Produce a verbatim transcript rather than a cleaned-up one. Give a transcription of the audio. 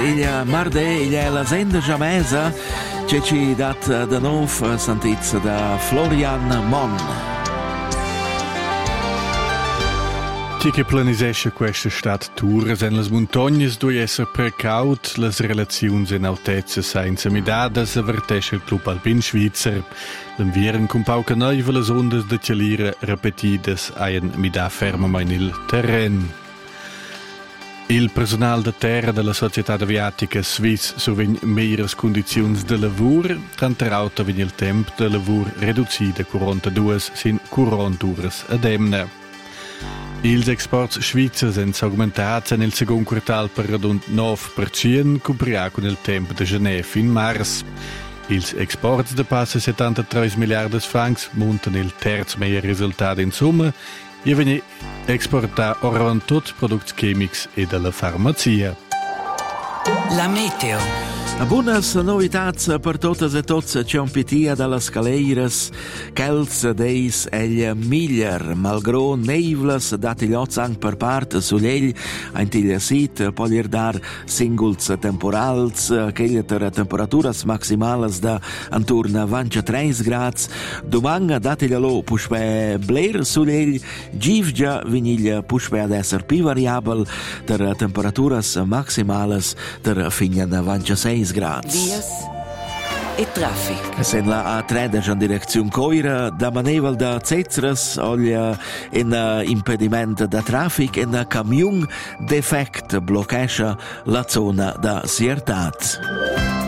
il martedì, il è la senda giamesa, che ci dat da nuovo sentizia da Florian Mon. Chi che planisce questa stat tour en las montagnas dove essere precaut, las relazioni in altezza senza midadas avvertesce il club alpin svizzer. L'envieren con pauca neuve las ondas de cialire repetidas ein midà fermament il terren. Il personal de terra della Società Aviatica Swiss sovegn meilleras condizioni de lavur, tanterauta vegn il temp de lavur reducida da quarantadue sin quaranta ures ad emna. Ils exports svizzers sind augmentati nel secondo quartal per rund nove per cento, comparado con il tempo de janeiro fin mars. Ils exports de passa settantatré miliardi francs montano il terzo meglio risultato in somma e viene esportato ormai tutti prodotti chimici e della farmacia. La meteo. Buonas novitats per totes e tots, c'è un pitia dalle scaleiras, chels deis egl miglior, malgrò neivlas dati gli ozzang per part sull'egl, antiglia sit, polir dar singuls temporals, che ter temperaturas maximales da anturna ventitré grads, domanga dati gli lo puspe bler sull'egl, givgia viniglia puspe ad esser più variabel, ter temperaturas maximales ter fignan ventisei gradi. Vias e traffic. Sen la A tredici in direzione Coira, da maneval da Cezres, olja in uh, impediment da traffic in camion defect bloccascia la zona da Siertat.